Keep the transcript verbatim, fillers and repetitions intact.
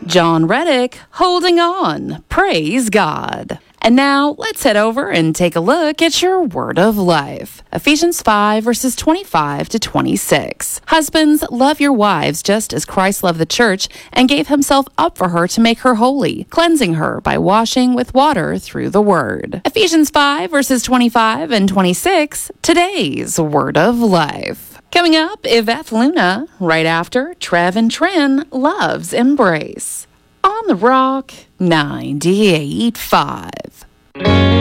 John Reddick, Holding On. Praise God. And now let's head over and take a look at your word of life. Ephesians five, verses twenty-five to twenty-six. Husbands, love your wives just as Christ loved the church and gave himself up for her to make her holy, cleansing her by washing with water through the word. Ephesians five, verses twenty-five and twenty-six, today's word of life. Coming up, Yvette Luna, right after Trev and Trin, Love's Embrace. On the Rock ninety-eight point five.